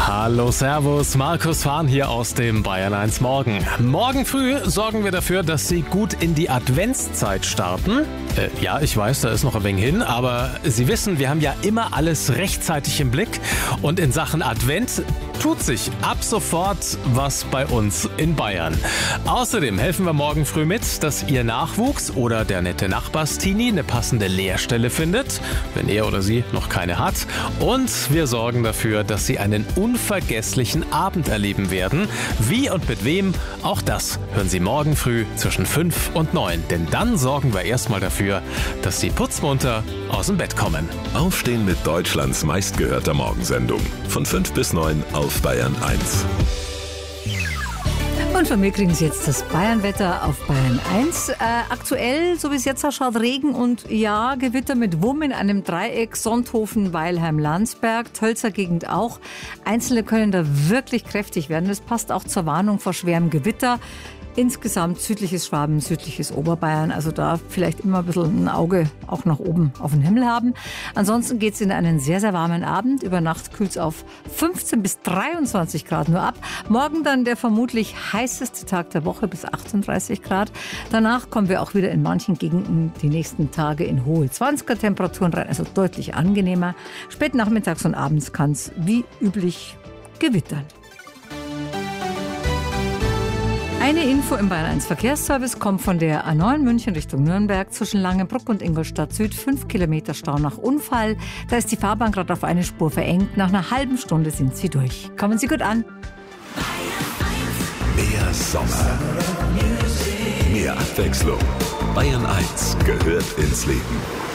Hallo, servus, Markus Fahn hier aus dem Bayern 1 Morgen. Morgen früh sorgen wir dafür, dass Sie gut in die Adventszeit starten. Ja, ich weiß, da ist noch ein wenig hin, aber Sie wissen, wir haben ja immer alles rechtzeitig im Blick. Und in Sachen Advent tut sich ab sofort was bei uns in Bayern. Außerdem helfen wir morgen früh mit, dass Ihr Nachwuchs oder der nette Nachbarstini eine passende Lehrstelle findet, wenn er oder sie noch keine hat. Und wir sorgen dafür, dass Sie einen unvergesslichen Abend erleben werden. Wie und mit wem, auch das hören Sie morgen früh zwischen 5 und 9. Denn dann sorgen wir erstmal dafür, dass Sie putzmunter aus dem Bett kommen. Aufstehen mit Deutschlands meistgehörter Morgensendung. Von 5 bis 9 auf Bayern 1. Und von mir kriegen Sie jetzt das Bayernwetter auf Bayern 1. Aktuell, so wie es jetzt ausschaut, Regen und ja, Gewitter mit Wumm in einem Dreieck. Sonthofen, Weilheim, Landsberg, Tölzer Gegend auch. Einzelne können da wirklich kräftig werden. Das passt auch zur Warnung vor schwerem Gewitter. Insgesamt südliches Schwaben, südliches Oberbayern. Also da vielleicht immer ein bisschen ein Auge auch nach oben auf den Himmel haben. Ansonsten geht es in einen sehr, sehr warmen Abend. Über Nacht kühlt es auf 15 bis 23 Grad nur ab. Morgen dann der vermutlich heißeste Tag der Woche bis 38 Grad. Danach kommen wir auch wieder in manchen Gegenden die nächsten Tage in hohe 20er Temperaturen rein. Also deutlich angenehmer. Spät nachmittags und abends kann es wie üblich gewittern. Eine Info im Bayern 1 Verkehrsservice kommt von der A9 München Richtung Nürnberg zwischen Langenbruck und Ingolstadt Süd. 5 Kilometer Stau nach Unfall. Da ist die Fahrbahn gerade auf eine Spur verengt. Nach einer halben Stunde sind Sie durch. Kommen Sie gut an. Mehr Sommer. Mehr Abwechslung. Bayern 1 gehört ins Leben.